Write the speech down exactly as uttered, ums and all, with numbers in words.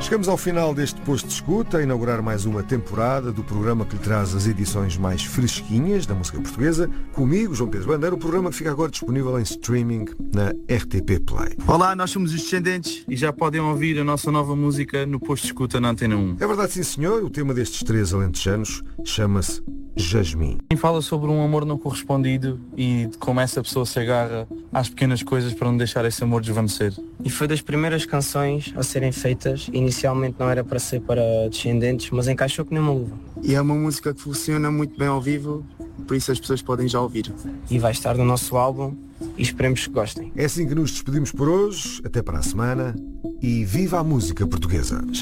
Chegamos ao final deste Posto de Escuta, a inaugurar mais uma temporada do programa que lhe traz as edições mais fresquinhas da música portuguesa. Comigo, João Pedro Bandeira, o programa que fica agora disponível em streaming na R T P Play. Olá, nós somos os Descendentes e já podem ouvir a nossa nova música no Posto de Escuta na Antena um. É verdade, sim senhor, o tema destes três alentejanos chama-se Jasmim. Fala sobre um amor não correspondido e de como essa pessoa se agarra às pequenas coisas para não deixar esse amor desvanecer. E foi das primeiras canções a serem feitas. Inicialmente não era para ser para Descendentes, mas encaixou que nem uma luva. E é uma música que funciona muito bem ao vivo, por isso as pessoas podem já ouvir. E vai estar no nosso álbum e esperemos que gostem. É assim que nos despedimos por hoje, até para a semana e viva a música portuguesa.